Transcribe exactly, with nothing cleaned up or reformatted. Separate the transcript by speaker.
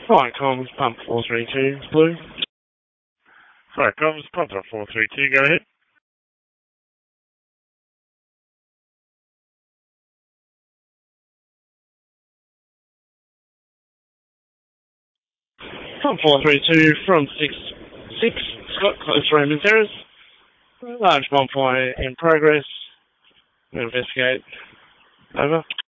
Speaker 1: Flight comms, pump four three two, blue.
Speaker 2: Flight comms, Panther four three two, go ahead.
Speaker 1: Pump four three two from six six, Scott, close Raymond Terrace. Large bonfire in progress. Investigate. Over.